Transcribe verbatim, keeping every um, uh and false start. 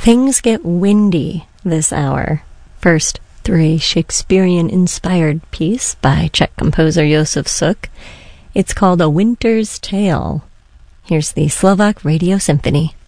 Things get windy this hour. First, through a Shakespearean-inspired piece by Czech composer Josef Suk. It's called A Winter's Tale. Here's the Slovak Radio Symphony.